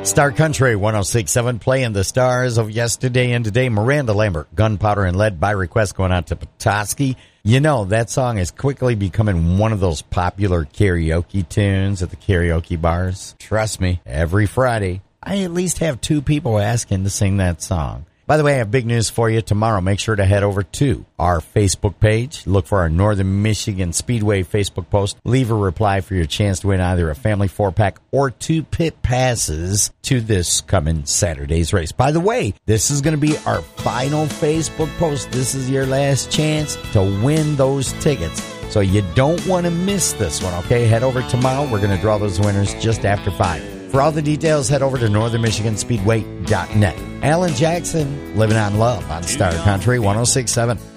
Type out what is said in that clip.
Star Country 106.7 playing the stars of yesterday and today. Miranda Lambert, Gunpowder and Lead by request going out to Petoskey. You know, that song is quickly becoming one of those popular karaoke tunes at the karaoke bars. Trust me, every Friday, I at least have 2 people asking to sing that song. By the way, I have big news for you tomorrow. Make sure to head over to our Facebook page. Look for our Northern Michigan Speedway Facebook post. Leave a reply for your chance to win either a family 4-pack or 2 pit passes to this coming Saturday's race. By the way, this is going to be our final Facebook post. This is your last chance to win those tickets. So you don't want to miss this one, okay? Head over tomorrow. We're going to draw those winners just after 5. For all the details, head over to northernmichiganspeedway.net. Alan Jackson, Living on Love on Star Country 106.7.